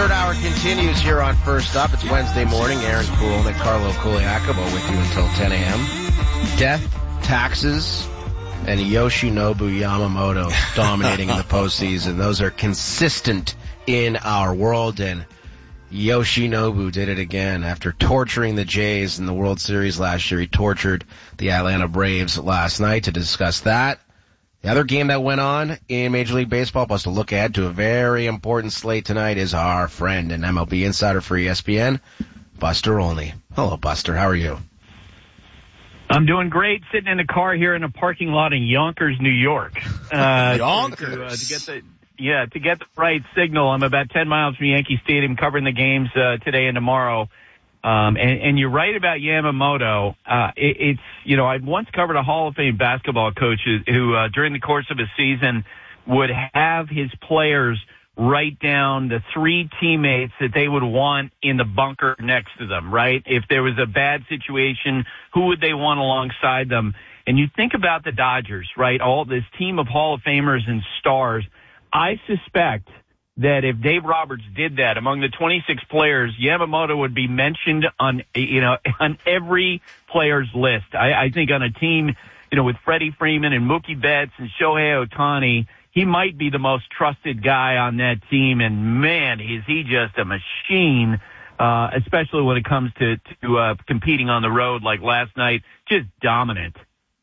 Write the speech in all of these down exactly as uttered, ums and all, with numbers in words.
Third hour continues here on First Up. It's Wednesday morning. Aaron Poole and Carlo Kuliakovo with you until ten a.m. Death, taxes, and Yoshinobu Yamamoto dominating in the postseason. Those are consistent in our world, and Yoshinobu did it again. After torturing the Jays in the World Series last year, he tortured the Atlanta Braves last night. To discuss that, the other game that went on in Major League Baseball, plus to look ahead to a very important slate tonight, is our friend and M L B insider for E S P N, Buster Olney. Hello, Buster. How are you? I'm doing great, sitting in a car here in a parking lot in Yonkers, New York. Uh, Yonkers? To, uh, to get the, yeah, to get the right signal. I'm about ten miles from Yankee Stadium covering the games uh, today and tomorrow. Um, and, and you're right about Yamamoto. Uh, it, it's, you know, I'd once covered a Hall of Fame basketball coach who, who uh, during the course of a season would have his players write down the three teammates that they would want in the bunker next to them, right? If there was a bad situation, who would they want alongside them? And you think about the Dodgers, right? All this team of Hall of Famers and stars. I suspect that if Dave Roberts did that among the twenty-six players, Yamamoto would be mentioned on, you know, on every player's list. I, I think on a team, you know, with Freddie Freeman and Mookie Betts and Shohei Ohtani, he might be the most trusted guy on that team. And man, is he just a machine, uh, especially when it comes to, to, uh, competing on the road like last night. Just dominant.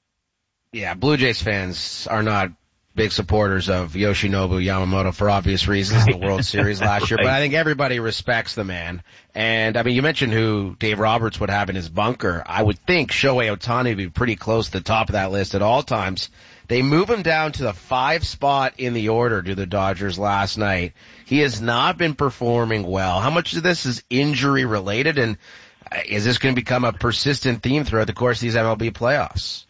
Yeah, Blue Jays fans are not big supporters of Yoshinobu Yamamoto for obvious reasons in the World Series last year, right. But I think everybody respects the man. And, I mean, you mentioned who Dave Roberts would have in his bunker. I would think Shohei Ohtani would be pretty close to the top of that list at all times. They move him down to the five spot in the order to the Dodgers last night. He has not been performing well. How much of this is injury related, and is this going to become a persistent theme throughout the course of these M L B playoffs?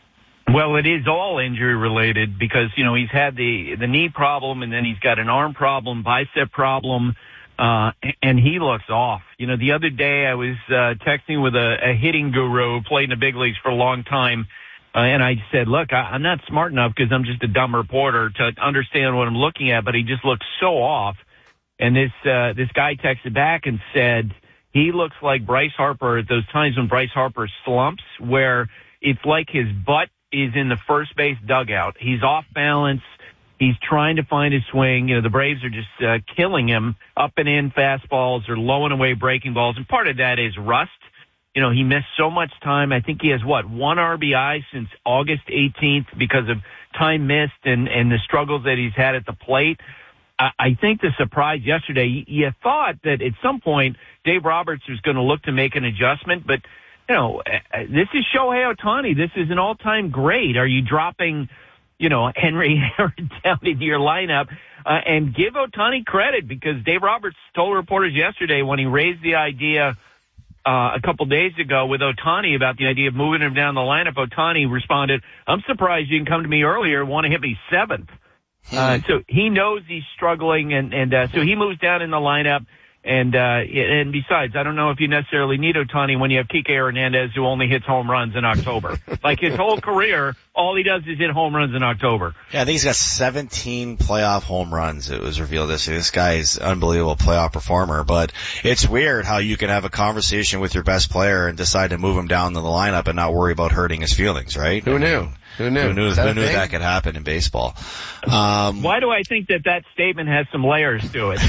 Well, it is all injury related because, you know, he's had the, the knee problem and then he's got an arm problem, bicep problem, uh, and he looks off. You know, the other day I was, uh, texting with a, a hitting guru who played in the big leagues for a long time. Uh, and I said, look, I, I'm not smart enough because I'm just a dumb reporter to understand what I'm looking at, but he just looks so off. And this, uh, this guy texted back and said, he looks like Bryce Harper at those times when Bryce Harper slumps where it's like his butt is in the first base dugout. He's off balance. He's trying to find his swing. You know, the Braves are just uh, killing him up and in fastballs or low and away breaking balls. And part of that is rust. You know, he missed so much time. I think he has, what, one R B I since August eighteenth because of time missed and, and the struggles that he's had at the plate. I, I think the surprise yesterday, you, you thought that at some point Dave Roberts was going to look to make an adjustment, but you know, this is Shohei Ohtani. This is an all-time great. Are you dropping, you know, Henry Aaron down into your lineup? Uh, and give Ohtani credit because Dave Roberts told reporters yesterday when he raised the idea uh, a couple days ago with Ohtani about the idea of moving him down the lineup, Ohtani responded, I'm surprised you didn't come to me earlier and want to hit me seventh. Hmm. Uh, so he knows he's struggling, and, and uh, so he moves down in the lineup. And, uh, and besides, I don't know if you necessarily need Ohtani when you have Kike Hernandez who only hits home runs in October. Like his whole career, all he does is hit home runs in October. Yeah, I think he's got seventeen playoff home runs. It was revealed this year. This guy is an unbelievable playoff performer, but it's weird how you can have a conversation with your best player and decide to move him down to the lineup and not worry about hurting his feelings, right? Who knew? Who knew? Who knew, that, who knew that could happen in baseball? Um, Why do I think that that statement has some layers to it?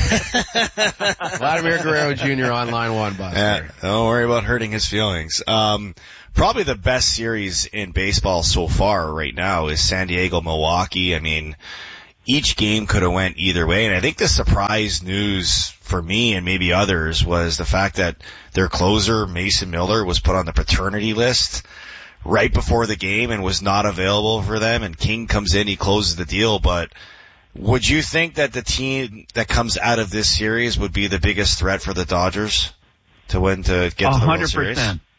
Vladimir Guerrero Junior on line one, Buster. Yeah, don't worry about hurting his feelings. Um, probably the best series in baseball so far right now is San Diego, Milwaukee. I mean, each game could have went either way. And I think the surprise news for me and maybe others was the fact that their closer, Mason Miller, was put on the paternity list right before the game and was not available for them, and King comes in, he closes the deal. But would you think that the team that comes out of this series would be the biggest threat for the Dodgers to win to get to the World Series?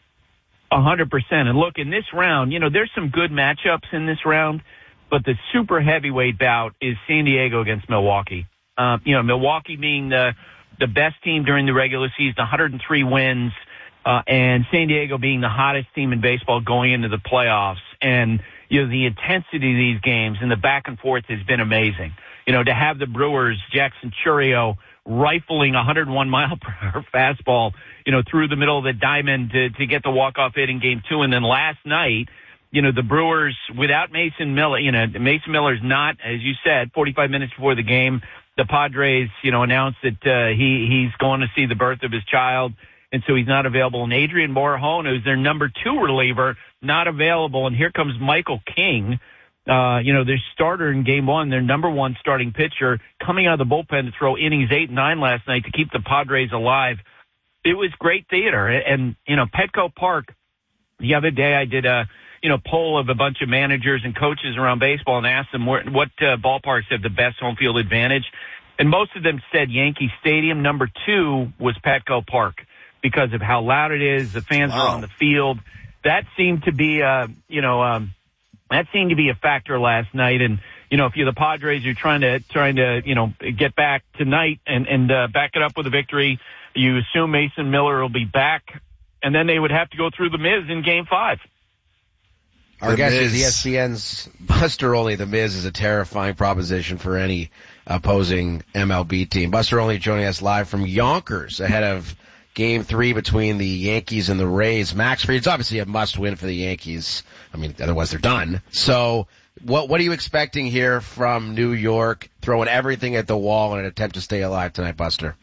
A hundred percent. And look, in this round, you know, there's some good matchups in this round, but the super heavyweight bout is San Diego against Milwaukee. Uh, you know, Milwaukee being the, the best team during the regular season, one hundred three wins, Uh, and San Diego being the hottest team in baseball going into the playoffs. And, you know, the intensity of these games and the back and forth has been amazing. You know, to have the Brewers, Jackson Chourio, rifling one hundred one mile per hour fastball, you know, through the middle of the diamond to, to get the walk-off hit in game two. And then last night, you know, the Brewers, without Mason Miller, you know, Mason Miller's not, as you said, forty-five minutes before the game, the Padres, you know, announced that uh, he he's going to see the birth of his child, and so he's not available. And Adrian Morejon, who's their number two reliever, not available. And here comes Michael King, uh, you know, their starter in game one, their number one starting pitcher, coming out of the bullpen to throw innings eight and nine last night to keep the Padres alive. It was great theater. And, you know, Petco Park, the other day I did a, you know, poll of a bunch of managers and coaches around baseball and asked them where, what uh, ballparks have the best home field advantage. And most of them said Yankee Stadium. Number two was Petco Park because of how loud it is. The fans wow. are on the field. That seemed to be, uh, you know, um, that seemed to be a factor last night. And, you know, if you're the Padres, you're trying to, trying to, you know, get back tonight and, and, uh, back it up with a victory. You assume Mason Miller will be back, and then they would have to go through the Miz in game five. Our guest is E S P N's Buster Olney. The Miz is a terrifying proposition for any opposing M L B team. Buster Olney joining us live from Yonkers ahead of game three between the Yankees and the Rays. Max Fried, it's obviously a must-win for the Yankees. I mean, otherwise they're done. So what what are you expecting here from New York, throwing everything at the wall in an attempt to stay alive tonight, Buster?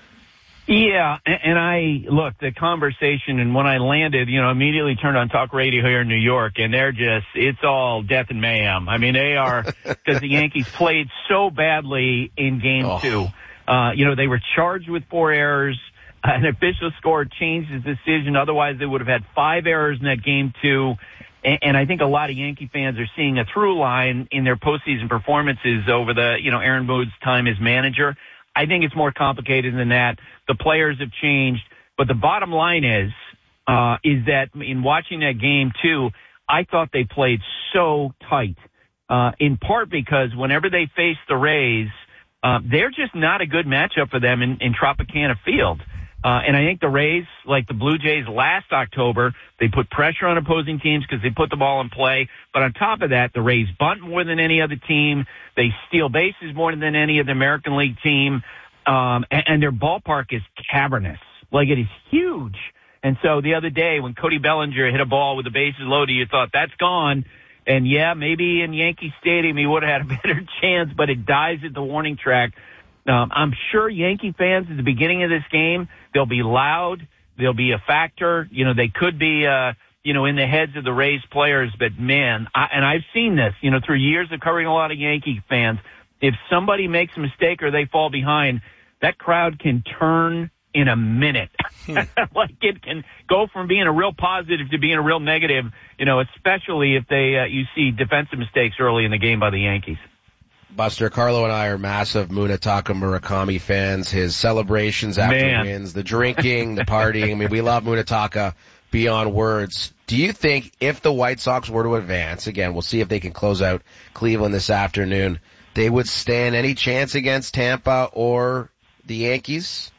Yeah, and I, look, the conversation, and when I landed, you know, immediately turned on talk radio here in New York, and they're just, it's all death and mayhem. I mean, they are, because the Yankees played so badly in game oh. two. Uh, you know, they were charged with four errors. An official score changed his decision. Otherwise, they would have had five errors in that game two. And, and I think a lot of Yankee fans are seeing a through line in their postseason performances over the, you know, Aaron Boone's time as manager. I think it's more complicated than that. The players have changed, but the bottom line is, uh, is that in watching that game too, I thought they played so tight, uh, in part because whenever they face the Rays, uh, they're just not a good matchup for them in, in Tropicana Field. Uh, and I think the Rays, like the Blue Jays last October, they put pressure on opposing teams because they put the ball in play. But on top of that, the Rays bunt more than any other team. They steal bases more than any other American League team. Um, and, and their ballpark is cavernous. Like, it is huge. And so the other day when Cody Bellinger hit a ball with the bases loaded, you thought, that's gone. And yeah, maybe in Yankee Stadium he would have had a better chance, but it dies at the warning track. Um, I'm sure Yankee fans at the beginning of this game, they'll be loud. They'll be a factor. You know, they could be, uh, you know, in the heads of the Rays players. But, man, I, and I've seen this, you know, through years of covering a lot of Yankee fans. If somebody makes a mistake or they fall behind, that crowd can turn in a minute. Like, it can go from being a real positive to being a real negative, you know, especially if they uh, you see defensive mistakes early in the game by the Yankees. Buster, Carlo and I are massive Munetaka Murakami fans. His celebrations after Man. wins, the drinking, the partying. I mean, we love Munetaka beyond words. Do you think if the White Sox were to advance, again, we'll see if they can close out Cleveland this afternoon, they would stand any chance against Tampa or the Yankees?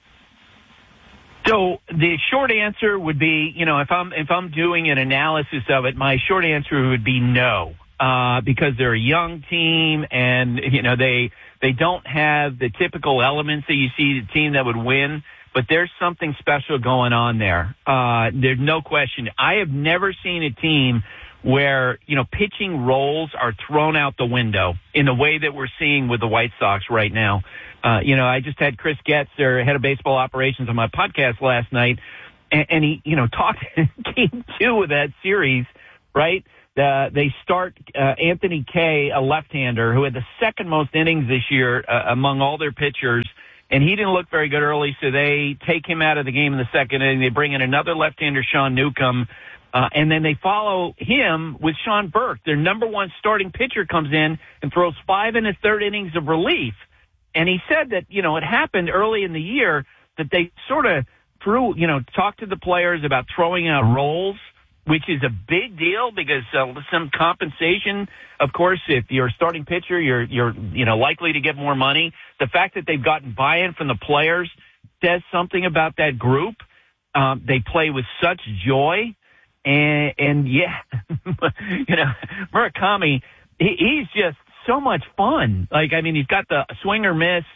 So the short answer would be, you know, if I'm if I'm doing an analysis of it, my short answer would be no. Uh, because they're a young team and, you know, they, they don't have the typical elements that you see the team that would win, but there's something special going on there. Uh, there's no question. I have never seen a team where, you know, pitching roles are thrown out the window in the way that we're seeing with the White Sox right now. Uh, you know, I just had Chris Getz, their head of baseball operations, on my podcast last night, and, and he, you know, talked game two of that series, right? Uh, they start uh, Anthony Kay, a left-hander, who had the second most innings this year uh, among all their pitchers, and he didn't look very good early, so they take him out of the game in the second inning. They bring in another left-hander, Sean Newcomb, uh, and then they follow him with Sean Burke. Their number one starting pitcher comes in and throws five and a third innings of relief. And he said that, you know, it happened early in the year that they sort of threw, you know, talked to the players about throwing out roles, which is a big deal because uh, some compensation, of course, if you're a starting pitcher, you're, you're, you know, likely to get more money. The fact that they've gotten buy-in from the players says something about that group. Um, they play with such joy. And, and yeah, you know, Murakami, he, he's just so much fun. Like, I mean, he's got the swing or miss.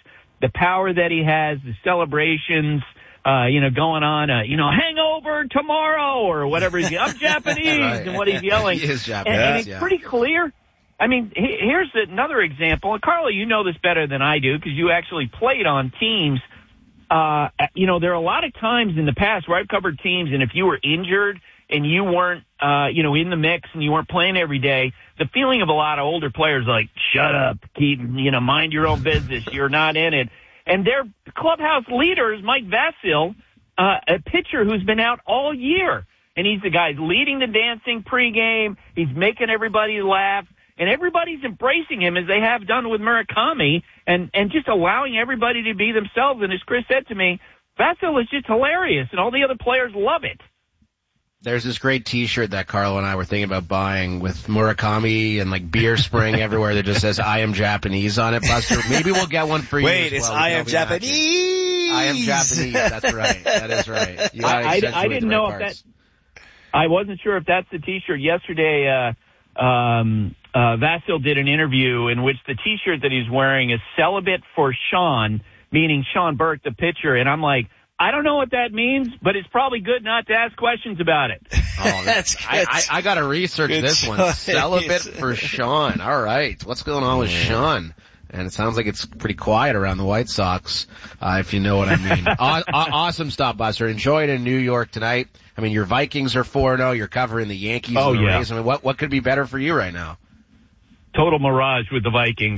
the power that he has, the celebrations, uh, you know, going on, uh, you know, hangover tomorrow or whatever. He's, I'm Japanese, right. and what he's yelling. He is Japanese, and, and it's yeah. pretty clear. I mean, he, here's another example. And Carla, you know this better than I do because you actually played on teams. Uh, you know, there are a lot of times in the past where I've covered teams, and if you were injured and you weren't, uh, you know, in the mix and you weren't playing every day, the feeling of a lot of older players like, shut up, keep, you know, mind your own business. You're not in it. And their clubhouse leader is Mike Vasil, uh, a pitcher who's been out all year. And he's the guy leading the dancing pregame. He's making everybody laugh. And everybody's embracing him as they have done with Murakami and, and just allowing everybody to be themselves. And as Chris said to me, Vasil is just hilarious, and all the other players love it. There's this great T-shirt that Carlo and I were thinking about buying with Murakami and like beer spraying everywhere that just says "I am Japanese" on it, Buster. Maybe we'll get one for you. Wait, as it's well. I am Japanese. I am Japanese. That's right. That is right. You I, I, I didn't know if that. I wasn't sure if that's the T-shirt. Yesterday, uh, um, uh, Vasil did an interview in which the T-shirt that he's wearing is "Celibate for Sean," meaning Sean Burke, the pitcher, and I'm like, I don't know what that means, but it's probably good not to ask questions about it. Oh, that's good. I, I, I got to research Good this one. choice. Celibate for Sean. All right. What's going on with Sean? And it sounds like it's pretty quiet around the White Sox, uh, if you know what I mean. aw- awesome stuff, Buster. Enjoy it in New York tonight. I mean, your Vikings are four and oh. You're covering the Yankees oh, and the yeah. Rays. I mean, what, what could be better for you right now? Total mirage with the Vikings.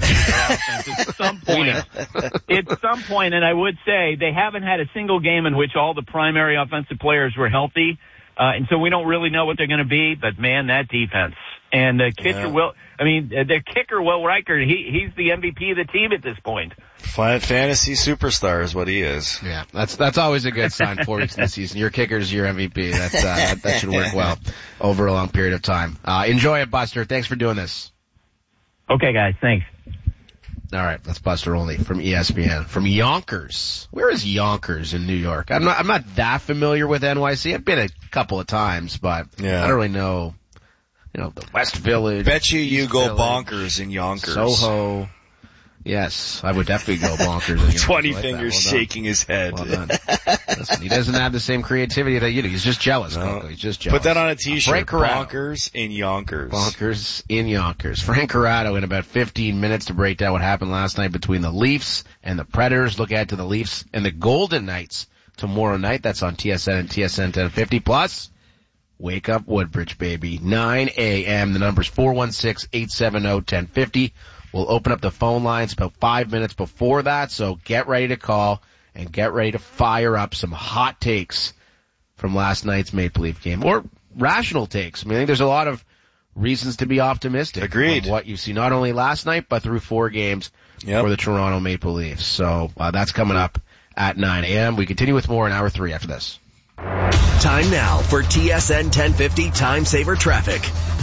At some point, at some point, and I would say they haven't had a single game in which all the primary offensive players were healthy, uh, and so we don't really know what they're going to be. But man, that defense and the kicker yeah. Will, I mean, the kicker Will Riker, he he's the M V P of the team at this point. Fantasy superstar is what he is. Yeah, that's that's always a good sign. Four weeks in the season, your kicker's your M V P. That's uh, that, that should work well over a long period of time. Uh, enjoy it, Buster. Thanks for doing this. Okay, guys. Thanks. All right, that's Buster Olney from E S P N. From Yonkers. Where is Yonkers in New York? I'm not I'm not that familiar with N Y C. I've been a couple of times, but yeah. I don't really know, you know, the West Village. Bet you you East go Village, bonkers in Yonkers. Soho. Yes, I would definitely go bonkers in Yonkers. Twenty like fingers well shaking his head. Well done. Listen, he doesn't have the same creativity that you do. He's just jealous, no. Coco. He's just jealous. Put that on a T-shirt. Frank Corrado. Bonkers in Yonkers. Bonkers in Yonkers. Frank Corrado in about fifteen minutes to break down what happened last night between the Leafs and the Predators. Look ahead to the Leafs and the Golden Knights tomorrow night. That's on T S N and T S N ten fifty. Plus, wake up Woodbridge, baby. nine a.m. The number's four one six, eight seven zero, one zero five zero. We'll open up the phone lines about five minutes before that, so get ready to call and get ready to fire up some hot takes from last night's Maple Leaf game, or rational takes. I mean, I think there's a lot of reasons to be optimistic. Agreed. On what you see not only last night, but through four games yep. for the Toronto Maple Leafs. So uh, that's coming up at nine a.m. We continue with more in hour three after this. Time now for T S N ten fifty Time Saver Traffic.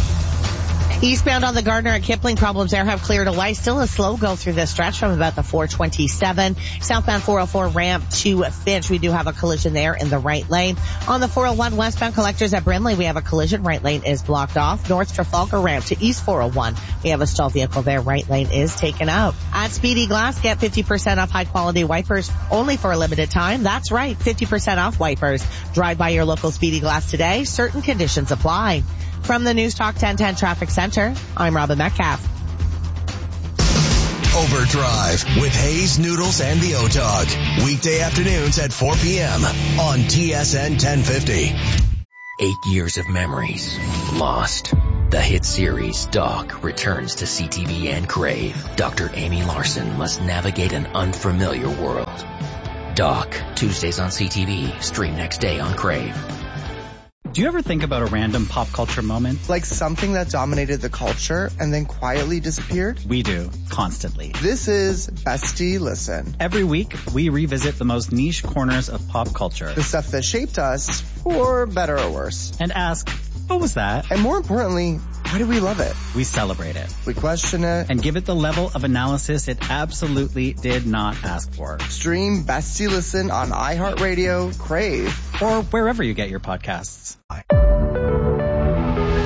Eastbound on the Gardner and Kipling, problems there have cleared away. Still a slow go through this stretch from about the four twenty-seven. Southbound four oh four ramp to Finch, we do have a collision there in the right lane. On the four oh one westbound collectors at Brindley, we have a collision. Right lane is blocked off. North Trafalgar ramp to East four oh one, we have a stalled vehicle there. Right lane is taken out. At Speedy Glass, get fifty percent off high quality wipers only for a limited time. That's right, fifty percent off wipers. Drive by your local Speedy Glass today. Certain conditions apply. From the News Talk ten ten Traffic Center, I'm Robin Metcalf. Overdrive with Hayes, Noodles, and the O-Dog. Weekday afternoons at four p.m. on T S N ten fifty. Eight years of memories lost. The hit series Doc returns to C T V and Crave. Doctor Amy Larson must navigate an unfamiliar world. Doc, Tuesdays on C T V, stream next day on Crave. Do you ever think about a random pop culture moment? Like something that dominated the culture and then quietly disappeared? We do, constantly. This is Bestie Listen. Every week, we revisit the most niche corners of pop culture. The stuff that shaped us, for better or worse. And ask, what was that? And more importantly, why do we love it? We celebrate it. We question it. And give it the level of analysis it absolutely did not ask for. Stream Bestie Listen on iHeartRadio, Crave, or wherever you get your podcasts.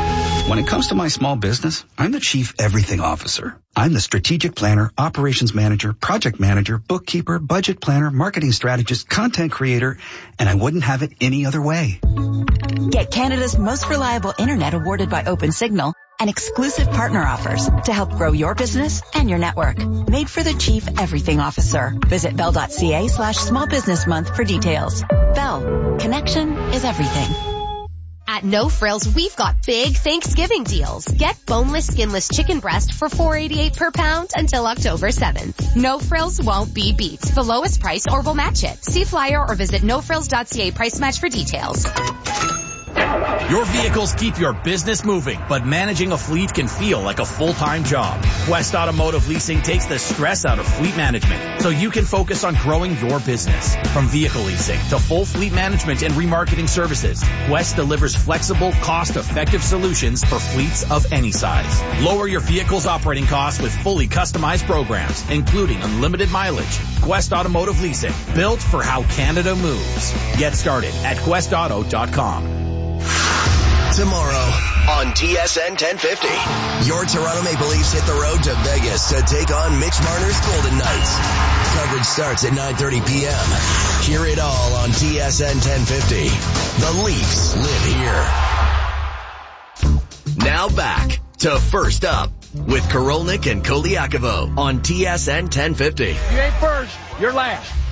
When it comes to my small business, I'm the chief everything officer. I'm the strategic planner, operations manager, project manager, bookkeeper, budget planner, marketing strategist, content creator, and I wouldn't have it any other way. Get Canada's most reliable internet awarded by OpenSignal and exclusive partner offers to help grow your business and your network. Made for the chief everything officer. Visit bell.ca slash small business month for details. Bell. Connection is everything. At No Frills, we've got big Thanksgiving deals. Get boneless, skinless chicken breast for four dollars and eighty-eight cents per pound until October seventh. No Frills won't be beat. The lowest price or we'll match it. See flyer or visit no frills dot c a price match for details. Your vehicles keep your business moving, but managing a fleet can feel like a full-time job. Quest Automotive Leasing takes the stress out of fleet management so you can focus on growing your business. From vehicle leasing to full fleet management and remarketing services, Quest delivers flexible, cost-effective solutions for fleets of any size. Lower your vehicle's operating costs with fully customized programs, including unlimited mileage. Quest Automotive Leasing, built for how Canada moves. Get started at quest auto dot com. Tomorrow on T S N ten fifty, your Toronto Maple Leafs hit the road to Vegas to take on Mitch Marner's Golden Knights. Coverage starts at nine thirty p.m. Hear it all on T S N ten fifty. The Leafs live here. Now back to First Up with Korolnik and Koliakovo on T S N ten fifty. You ain't first, you're last.